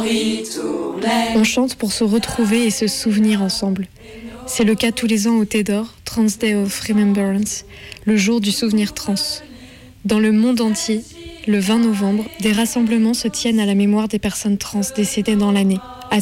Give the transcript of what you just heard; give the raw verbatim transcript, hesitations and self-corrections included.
On chante pour se retrouver et se souvenir ensemble. C'est le cas tous les ans au Thé d'Or, Trans Day of Remembrance, le jour du souvenir trans. Dans le monde entier, le vingt novembre, des rassemblements se tiennent à la mémoire des personnes trans décédées dans l'année.